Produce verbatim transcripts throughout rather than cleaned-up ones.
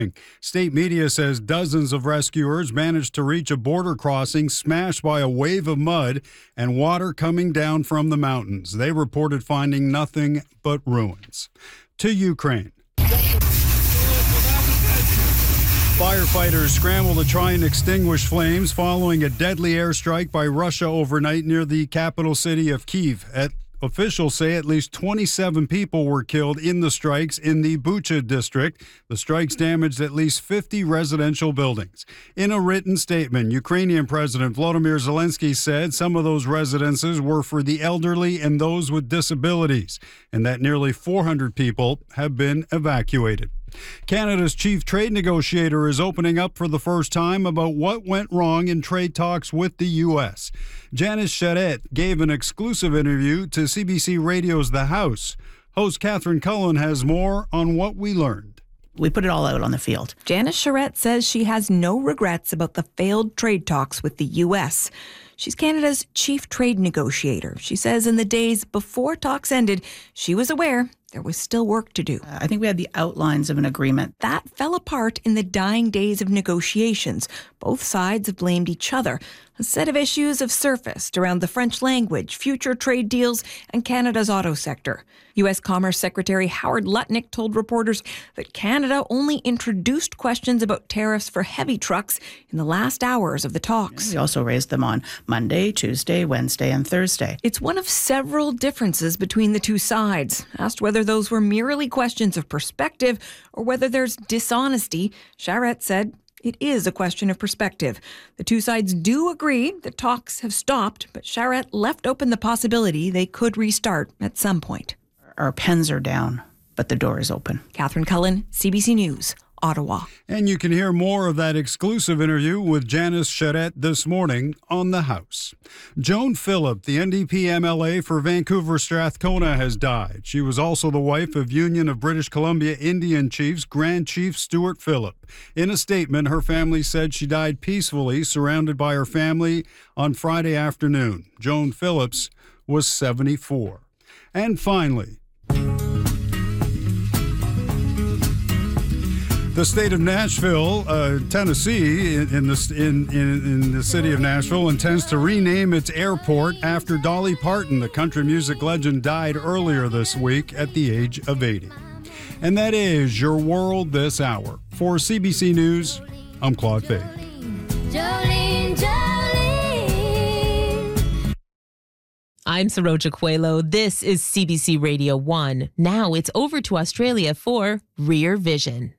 State media says dozens of rescuers managed to reach a border crossing smashed by a wave of mud and water coming down from the mountains. They reported finding nothing but ruins. To Ukraine. Firefighters scramble to try and extinguish flames following a deadly airstrike by Russia overnight near the capital city of Kyiv. At Officials say at least twenty-seven people were killed in the strikes in the Bucha district. The strikes damaged at least fifty residential buildings. In a written statement, Ukrainian President Volodymyr Zelensky said some of those residences were for the elderly and those with disabilities, and that nearly four hundred people have been evacuated. Canada's chief trade negotiator is opening up for the first time about what went wrong in trade talks with the U S. Janice Charette gave an exclusive interview to C B C Radio's The House. Host Catherine Cullen has more on what we learned. We put it all out on the field. Janice Charette says she has no regrets about the failed trade talks with the U S. She's Canada's chief trade negotiator. She says in the days before talks ended, she was aware there was still work to do. I think we had the outlines of an agreement. That fell apart in the dying days of negotiations. Both sides have blamed each other. A set of issues have surfaced around the French language, future trade deals, and Canada's auto sector. U S Commerce Secretary Howard Lutnick told reporters that Canada only introduced questions about tariffs for heavy trucks in the last hours of the talks. We also raised them on Monday, Tuesday, Wednesday, and Thursday. It's one of several differences between the two sides. Asked whether those were merely questions of perspective or whether there's dishonesty, Charette said it is a question of perspective. The two sides do agree that talks have stopped, but Charette left open the possibility they could restart at some point. Our pens are down, but the door is open. Catherine Cullen, C B C News, Ottawa. And you can hear more of that exclusive interview with Janice Charette this morning on The House. Joan Phillip, the N D P M L A for Vancouver Strathcona, has died. She was also the wife of Union of British Columbia Indian Chiefs Grand Chief Stuart Phillip. In a statement, her family said she died peacefully, surrounded by her family on Friday afternoon. Joan Phillips was seventy-four. And finally, the state of Nashville, uh, Tennessee, in, in, the, in, in, in the city of Nashville, intends to rename its airport after Dolly Parton. The country music legend died earlier this week at the age of eighty. And that is your world this hour. For C B C News, I'm Claude Fay. Jolene, Jolene. I'm Saroja Coelho. This is C B C Radio one. Now it's over to Australia for Rear Vision.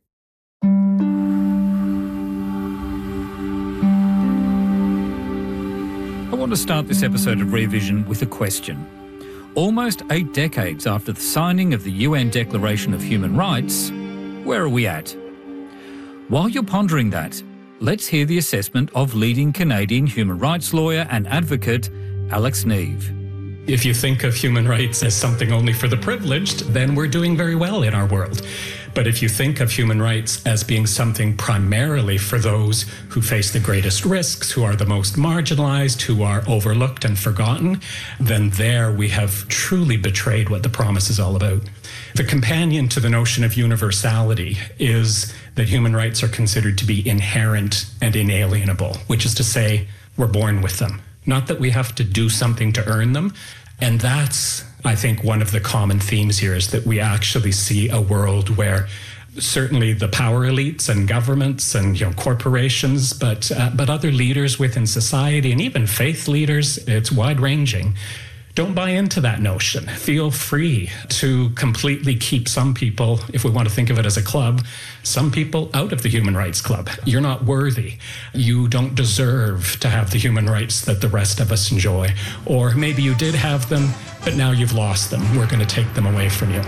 I want to start this episode of Rear Vision with a question. Almost eight decades after the signing of the U N Declaration of Human Rights, where are we at? While you're pondering that, let's hear the assessment of leading Canadian human rights lawyer and advocate Alex Neve. If you think of human rights as something only for the privileged, then we're doing very well in our world. But if you think of human rights as being something primarily for those who face the greatest risks, who are the most marginalized, who are overlooked and forgotten, then there we have truly betrayed what the promise is all about. The companion to the notion of universality is that human rights are considered to be inherent and inalienable, which is to say, we're born with them. Not that we have to do something to earn them. And that's, I think, one of the common themes here is that we actually see a world where certainly the power elites and governments and you know corporations, but uh, but other leaders within society and even faith leaders, it's wide-ranging, don't buy into that notion. Feel free to completely keep some people, if we want to think of it as a club, some people out of the Human Rights Club. You're not worthy. You don't deserve to have the human rights that the rest of us enjoy. Or maybe you did have them, but now you've lost them. We're going to take them away from you.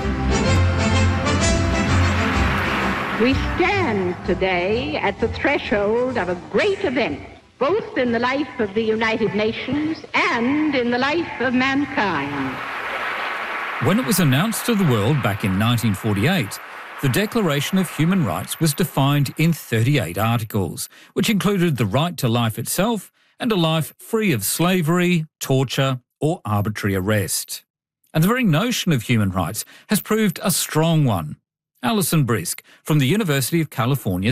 We stand today at the threshold of a great event, both in the life of the United Nations and in the life of mankind. When it was announced to the world back in nineteen forty-eight, the Declaration of Human Rights was defined in thirty-eight articles, which included the right to life itself and a life free of slavery, torture or arbitrary arrest. And the very notion of human rights has proved a strong one. Alison Brisk from the University of California,